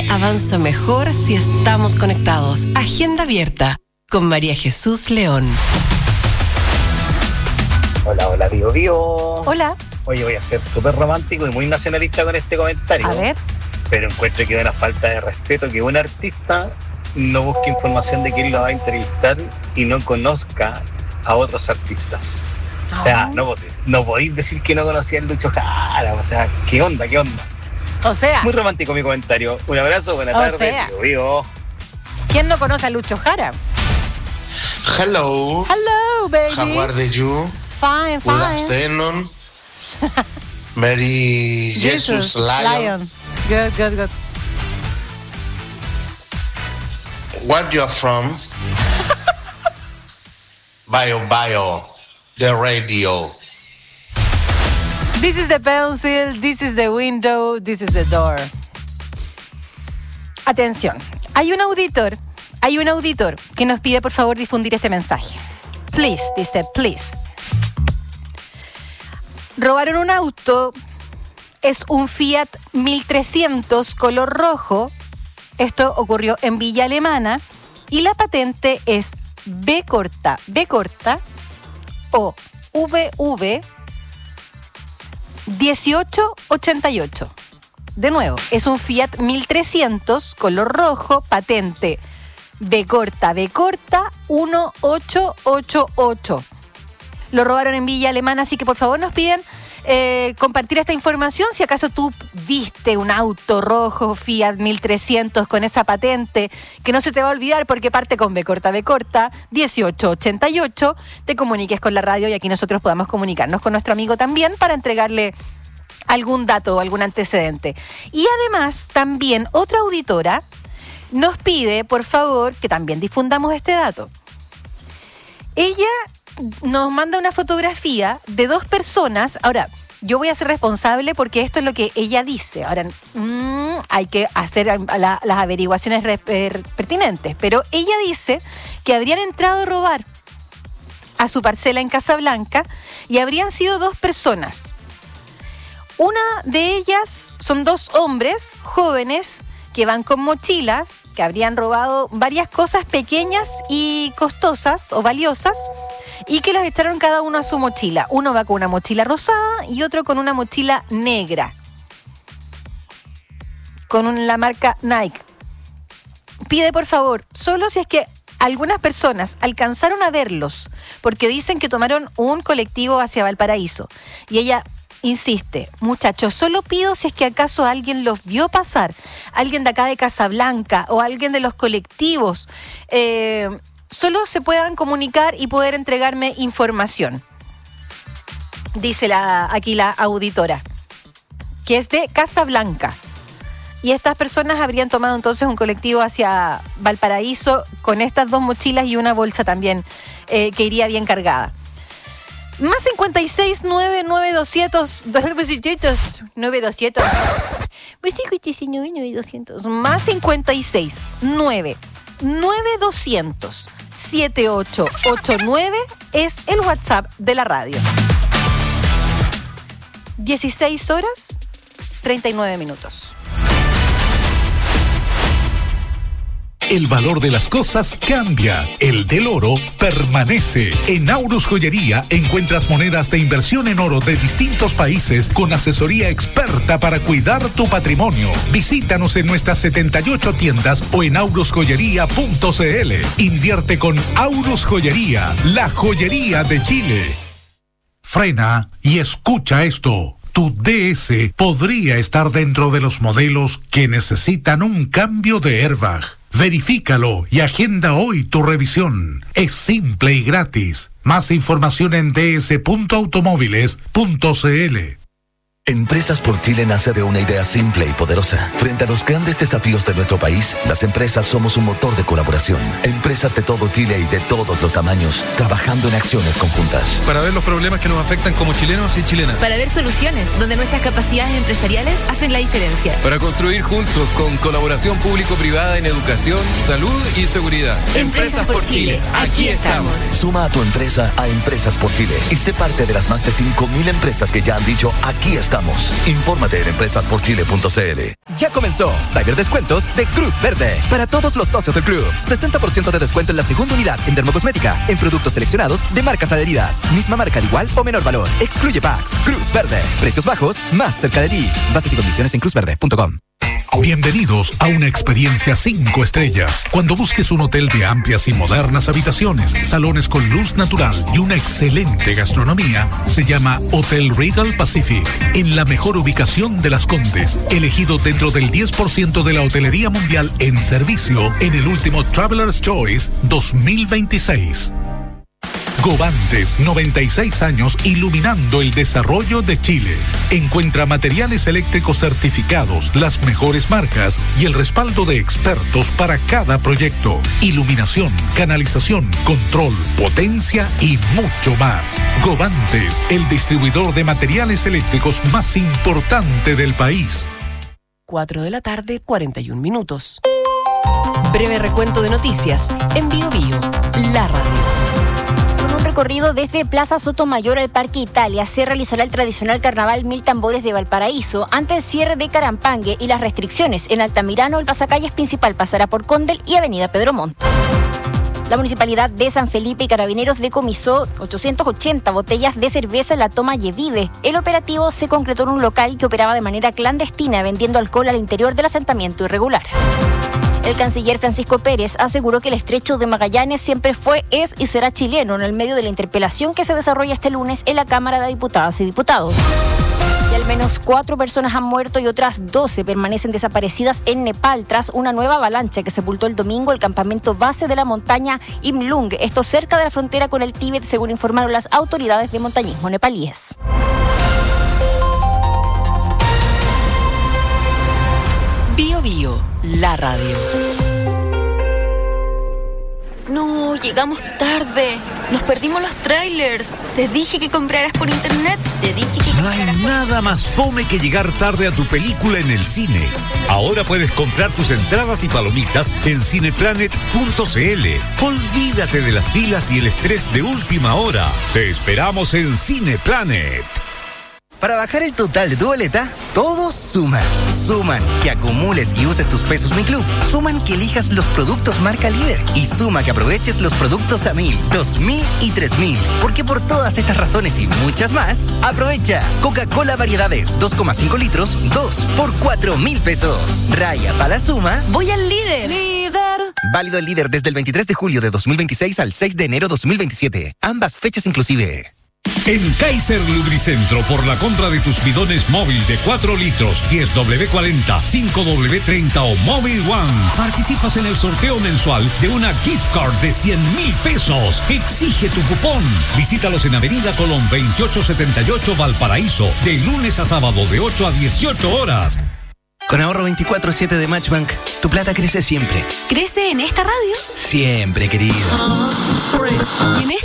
avanza mejor si estamos conectados. Agenda abierta con María Jesús León. Hola, Bio. Hola. Oye, voy a ser súper romántico y muy nacionalista con este comentario. A ver. Pero encuentro que es una falta de respeto que un artista no busque información de quién lo va a entrevistar y no conozca a otros artistas. O sea, no podéis decir que no conocía al Lucho Jara. O sea, ¿qué onda? O sea. Muy romántico mi comentario. Un abrazo, buenas tardes. Sea. Bio. ¿Quién no conoce a Lucho Jara? Hello. Hello, baby. How are you? Fine. Good afternoon. Mary Jesus Lion. Good. Where you are from? Bio, the radio. This is the pencil, this is the window, this is the door. Atención, hay un auditor que nos pide por favor difundir este mensaje. Please, dice, please. Robaron un auto, es un Fiat 1300 color rojo. Esto ocurrió en Villa Alemana y la patente es B corta o VV 1888. De nuevo, es un Fiat 1300 color rojo, patente B corta 1888. Lo robaron en Villa Alemana, así que por favor nos piden compartir esta información. Si acaso tú viste un auto rojo Fiat 1300 con esa patente, que no se te va a olvidar porque parte con B corta 1888, te comuniques con la radio y aquí nosotros podamos comunicarnos con nuestro amigo también para entregarle algún dato o algún antecedente. Y además también otra auditora nos pide por favor que también difundamos este dato. Ella nos manda una fotografía de dos personas. Ahora, yo voy a ser responsable porque esto es lo que ella dice. Ahora, hay que hacer las averiguaciones pertinentes. Pero ella dice que habrían entrado a robar a su parcela en Casablanca y habrían sido dos personas. Una de ellas son dos hombres jóvenes que van con mochilas, que habrían robado varias cosas pequeñas y costosas o valiosas, y que las echaron cada uno a su mochila. Uno va con una mochila rosada y otro con una mochila negra, con la marca Nike. Pide por favor, solo si es que algunas personas alcanzaron a verlos, porque dicen que tomaron un colectivo hacia Valparaíso. Y ella insiste, muchachos, solo pido si es que acaso alguien los vio pasar, alguien de acá de Casablanca o alguien de los colectivos, solo se puedan comunicar y poder entregarme información. Dice aquí la auditora, que es de Casablanca. Y estas personas habrían tomado entonces un colectivo hacia Valparaíso con estas dos mochilas y una bolsa también que iría bien cargada. Más 56 99200 9200 más 56 99200 7889 es el WhatsApp de la radio. 16 horas 39 minutos. El valor de las cosas cambia, el del oro permanece. En Aurus Joyería encuentras monedas de inversión en oro de distintos países con asesoría experta para cuidar tu patrimonio. Visítanos en nuestras 78 tiendas o en aurusjoyería.cl. Invierte con Aurus Joyería, la joyería de Chile. Frena y escucha esto. Tu DS podría estar dentro de los modelos que necesitan un cambio de airbag. Verifícalo y agenda hoy tu revisión. Es simple y gratis. Más información en ds.automóviles.cl. Empresas por Chile nace de una idea simple y poderosa. Frente a los grandes desafíos de nuestro país, las empresas somos un motor de colaboración. Empresas de todo Chile y de todos los tamaños, trabajando en acciones conjuntas. Para ver los problemas que nos afectan como chilenos y chilenas. Para ver soluciones donde nuestras capacidades empresariales hacen la diferencia. Para construir juntos con colaboración público-privada en educación, salud y seguridad. Empresas por Chile. Aquí estamos. Suma a tu empresa a Empresas por Chile y sé parte de las más de 5.000 empresas que ya han dicho aquí estamos. estamos. Infórmate en empresasporchile.cl. Ya comenzó Cyberdescuentos de Cruz Verde. Para todos los socios del club, 60% de descuento en la segunda unidad en dermocosmética, en productos seleccionados de marcas adheridas. Misma marca de igual o menor valor. Excluye packs. Cruz Verde. Precios bajos, más cerca de ti. Bases y condiciones en cruzverde.com. Bienvenidos a una experiencia 5 estrellas. Cuando busques un hotel de amplias y modernas habitaciones, salones con luz natural y una excelente gastronomía, se llama Hotel Regal Pacific, en la mejor ubicación de Las Condes, elegido dentro del 10% de la hotelería mundial en servicio en el último Traveler's Choice 2026. Govantes, 96 años iluminando el desarrollo de Chile. Encuentra materiales eléctricos certificados, las mejores marcas y el respaldo de expertos para cada proyecto. Iluminación, canalización, control, potencia y mucho más. Govantes, el distribuidor de materiales eléctricos más importante del país. 4:41 p.m. Breve recuento de noticias en Bio Bio, la radio. Recorrido desde Plaza Sotomayor al Parque Italia se realizará el tradicional carnaval Mil Tambores de Valparaíso ante el cierre de Carampangue y las restricciones en Altamirano. El pasacalles principal pasará por Condel y Avenida Pedro Montt. La Municipalidad de San Felipe y Carabineros decomisó 880 botellas de cerveza en la toma Yevide. El operativo se concretó en un local que operaba de manera clandestina vendiendo alcohol al interior del asentamiento irregular. El canciller Francisco Pérez aseguró que el estrecho de Magallanes siempre fue, es y será chileno en el medio de la interpelación que se desarrolla este lunes en la Cámara de Diputadas y Diputados. Y al menos 4 personas han muerto y otras 12 permanecen desaparecidas en Nepal tras una nueva avalancha que sepultó el domingo el campamento base de la montaña Imlung, esto cerca de la frontera con el Tíbet, según informaron las autoridades de montañismo nepalíes. Bio Bio, la radio. No, llegamos tarde. Nos perdimos los trailers. Te dije que compraras por internet. Te dije que No hay nada más fome que llegar tarde a tu película en el cine. Ahora puedes comprar tus entradas y palomitas en cineplanet.cl. Olvídate de las filas y el estrés de última hora. Te esperamos en Cineplanet. Para bajar el total de tu boleta, todos suman. Suman que acumules y uses tus pesos Mi Club. Suman que elijas los productos marca líder. Y suma que aproveches los productos a 1,000, 2,000 y 3,000. Porque por todas estas razones y muchas más, aprovecha Coca-Cola Variedades 2,5 litros, 2 por 4,000 pesos. Raya para la suma. voy al líder. Válido el líder desde el 23 de julio de 2026 al 6 de enero 2027. Ambas fechas inclusive. En Kaiser Lubricentro, por la compra de tus bidones móvil de 4 litros, 10W40, 5W30 o Móvil One, participas en el sorteo mensual de una gift card de 100,000 pesos. Exige tu cupón. Visítalos en Avenida Colón 2878 Valparaíso, de lunes a sábado de 8 a 18 horas. Con ahorro 24/7 de Matchbank, tu plata crece siempre. ¿Crece en esta radio? Siempre, querido. ¿Y en esta?